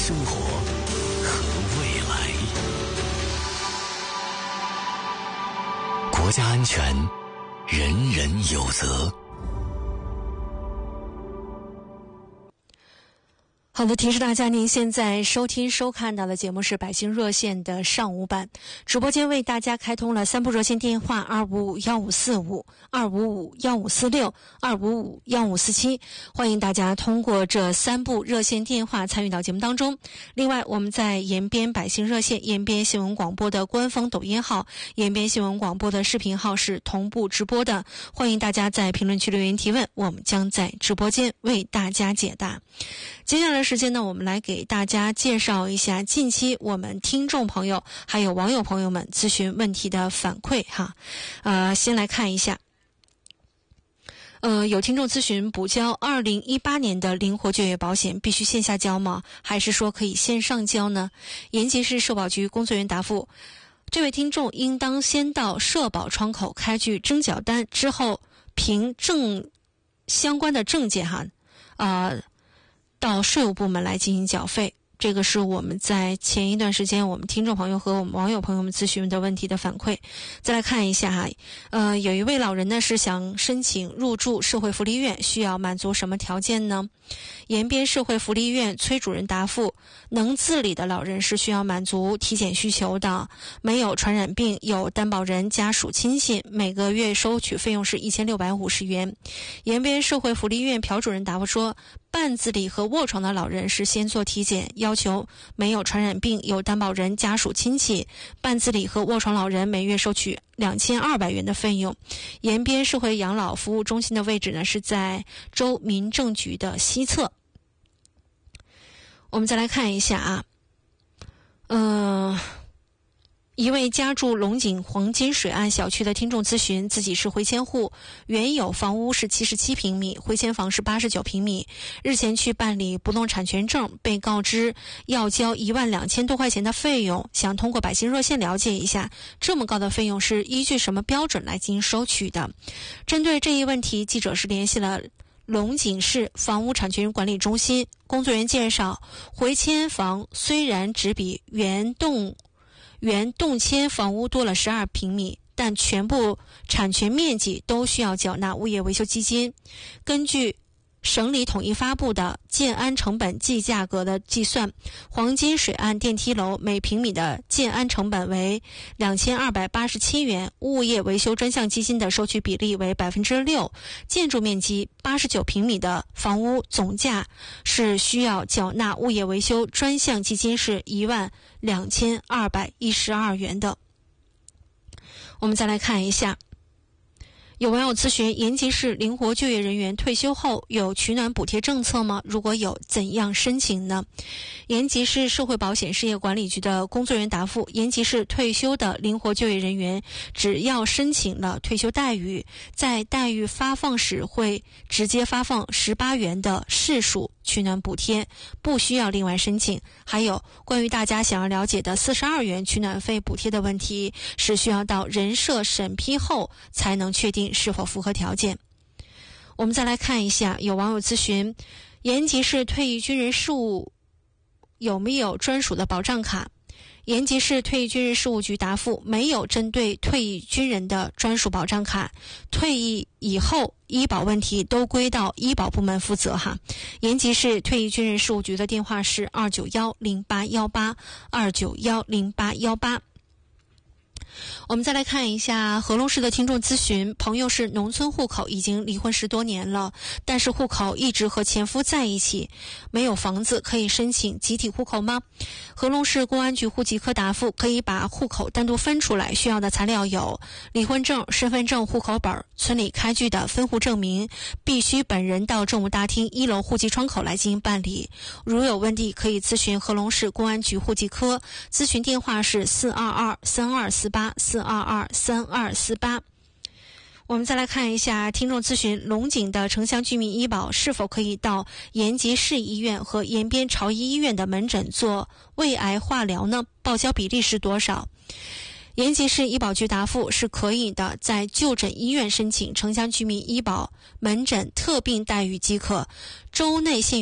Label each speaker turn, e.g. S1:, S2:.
S1: 生活和未来。国家安全，人人有责。
S2: 好的，提示大家，您现在收听收看到的节目是百姓热线的上午版，直播间为大家开通了3部热线电话255-1545、255-1546、255-1547，欢迎大家通过这3部热线电话参与到节目当中。另外，我们在延边百姓热线、延边新闻广播的官方抖音号、延边新闻广播的视频号是同步直播的，欢迎大家在评论区留言提问，我们将在直播间为大家解答。接下来时间呢，我们来给大家介绍一下近期我们听众朋友还有网友朋友们咨询问题的反馈哈。先来看一下。有听众咨询补交2018年的灵活就业保险必须线下交吗？还是说可以线上交呢？延吉市社保局工作人员答复，这位听众应当先到社保窗口开具征缴单，之后凭相关的证件到税务部门来进行缴费。这个是我们在前一段时间我们听众朋友和我们网友朋友们咨询的问题的反馈。再来看一下哈，有一位老人呢是想申请入住社会福利院，需要满足什么条件呢？延边社会福利院崔主任答复，能自理的老人是需要满足体检需求的，没有传染病，有担保人家属亲戚，每个月收取费用是1650元。延边社会福利院朴主任答复说，半自理和卧床的老人是先做体检，要求没有传染病，有担保人家属亲戚，半自理和卧床老人每月收取2200元的费用。延边社会养老服务中心的位置呢是在州民政局的西侧。我们再来看一下一位家住龙井黄金水岸小区的听众咨询，自己是回迁户，原有房屋是77平米，回迁房是89平米，日前去办理不动产权证，被告知要交12000多块钱的费用，想通过百姓热线了解一下，这么高的费用是依据什么标准来进行收取的？针对这一问题，记者是联系了龙井市房屋产权管理中心，工作人员介绍，回迁房虽然只比原动迁房屋多了12平米，但全部产权面积都需要缴纳物业维修基金。根据省里统一发布的建安成本计价格的计算，黄金水岸电梯楼每平米的建安成本为2287元，物业维修专项基金的收取比例为 6%， 建筑面积89平米的房屋总价是需要缴纳物业维修专项基金是12212元的。我们再来看一下，有网友咨询，延吉市灵活就业人员退休后有取暖补贴政策吗？如果有，怎样申请呢？延吉市社会保险事业管理局的工作人员答复，延吉市退休的灵活就业人员只要申请了退休待遇，在待遇发放时会直接发放18元的市属取暖补贴，不需要另外申请。还有关于大家想要了解的42元取暖费补贴的问题，是需要到人社审批后才能确定是否符合条件。我们再来看一下，有网友咨询，延吉市退役军人事务有没有专属的保障卡？延吉市退役军人事务局答复，没有针对退役军人的专属保障卡，退役以后医保问题都归到医保部门负责哈。延吉市退役军人事务局的电话是2910818 2910818。我们再来看一下和龙市的听众咨询，朋友是农村户口，已经离婚10多年了，但是户口一直和前夫在一起，没有房子，可以申请集体户口吗？和龙市公安局户籍科答复，可以把户口单独分出来，需要的材料有离婚证、身份证、户口本、村里开具的分户证明，必须本人到政务大厅1楼户籍窗口来进行办理。如有问题，可以咨询和龙市公安局户籍科，咨询电话是422-3248 422-3248。我们再来看一下听众咨询，龙井的城乡居民医保是否可以到延吉市医院和延边朝医医院的门诊做胃癌化疗呢？报销比例是多少？延吉市医保局答复是可以的，在就诊医院申请城乡居民医保门诊特病待遇即可，州内现